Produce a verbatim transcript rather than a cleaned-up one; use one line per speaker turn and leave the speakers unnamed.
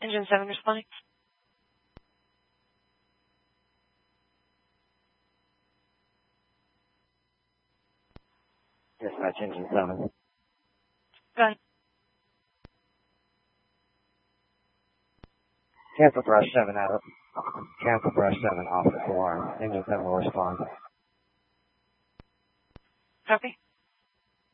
Engine seven responding.
Dispatch engine seven.
Go ahead.
Cancel brush seven out of. Cancel brush seven off the alarm. Engine seven will respond.
Copy.